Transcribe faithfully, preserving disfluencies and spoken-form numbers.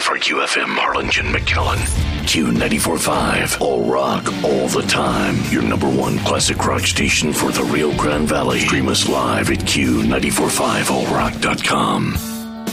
for Q F M Harlingen McKellen. Q ninety-four point five, all rock, all the time. Your number one classic rock station for the Rio Grande Valley. Stream us live at Q nine four five all rock dot com.